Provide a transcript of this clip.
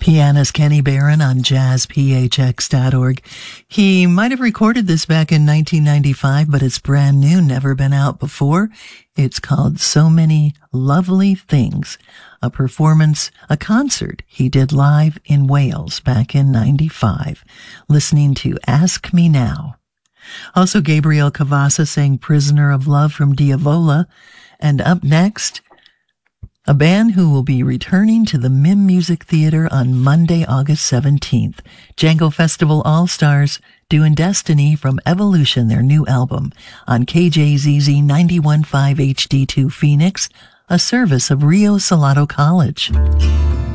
Pianist Kenny Barron on jazzphx.org. He might have recorded this back in 1995, but it's brand new, never been out before. It's called So Many Lovely Things, a concert he did live in Wales back in 95. Listening to Ask Me Now. Also, Gabriel Cavassa sang Prisoner of Love from Diavola. And up next, a band who will be returning to the MIM Music Theater on Monday, August 17th. Django Festival All-Stars doing Destiny from Evolution, their new album, on KJZZ 91.5 HD2 Phoenix, a service of Rio Salado College.